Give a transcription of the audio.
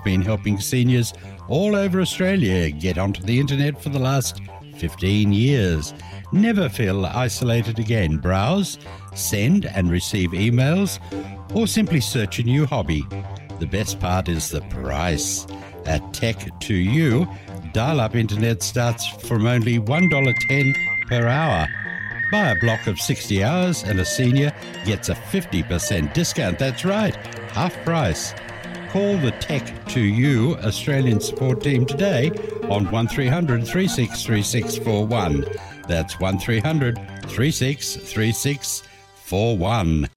been helping seniors all over Australia get onto the internet for the last 15 years. Never feel isolated again. Browse, send and receive emails, or simply search a new hobby. The best part is the price. At Tech2U, dial-up internet starts from only $1.10 per hour. Buy a block of 60 hours and a senior gets a 50% discount. That's right, half price. Call the Tech2U Australian support team today on 1300 363641. That's 1300 363641.